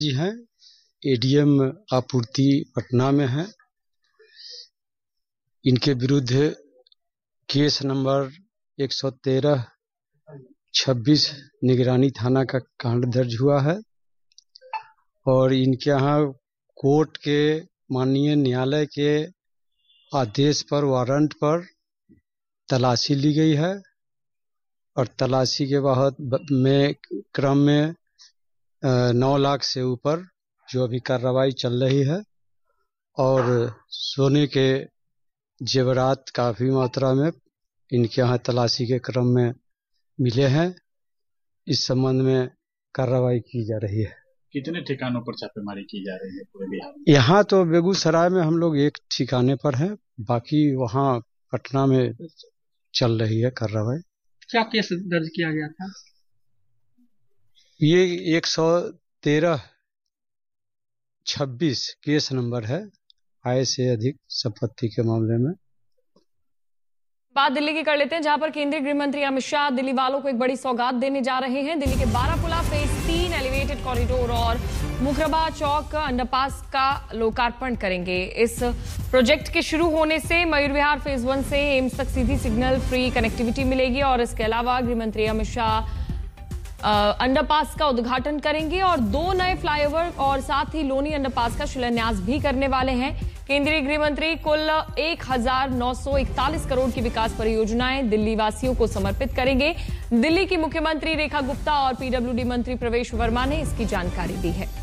जी हैं, एडीएम आपूर्ति पटना में है। इनके विरुद्ध केस नंबर 113/26 निगरानी थाना का कांड दर्ज हुआ है और इनके यहाँ कोर्ट के माननीय न्यायालय के आदेश पर वारंट पर तलाशी ली गई है और तलाशी के क्रम में 9 लाख से ऊपर जो अभी कार्रवाई चल रही है और सोने के जेवरात काफी मात्रा में इनके यहाँ तलाशी के क्रम में मिले हैं। इस संबंध में कार्रवाई की जा रही है। कितने ठिकानों पर छापेमारी की जा रही है पूरे बिहार में? यहाँ तो बेगूसराय में हम लोग एक ठिकाने पर हैं, बाकी वहाँ पटना में चल रही है कार्रवाई। क्या केस दर्ज किया गया था? ये 113/26 केस नंबर है, आय से अधिक संपत्ति के मामले में। बात दिल्ली की कर लेते हैं, जहां पर केंद्रीय गृह मंत्री अमित शाह दिल्ली वालों को एक बड़ी सौगात देने जा रहे हैं। दिल्ली के बारापुला फेज 3 एलिवेटेड कॉरिडोर और मुकरबा चौक अंडरपास का लोकार्पण करेंगे। इस प्रोजेक्ट के शुरू होने से मयूर विहार फेज 1 से एम्स तक सीधी सिग्नल फ्री कनेक्टिविटी मिलेगी और इसके अलावा गृह मंत्री अमित शाह अंडरपास का उद्घाटन करेंगे और 2 नए फ्लाईओवर और साथ ही लोनी अंडरपास का शिलान्यास भी करने वाले हैं। केंद्रीय गृह मंत्री कुल 1941 करोड़ की विकास परियोजनाएं दिल्ली वासियों को समर्पित करेंगे। दिल्ली की मुख्यमंत्री रेखा गुप्ता और पीडब्ल्यूडी मंत्री प्रवेश वर्मा ने इसकी जानकारी दी है।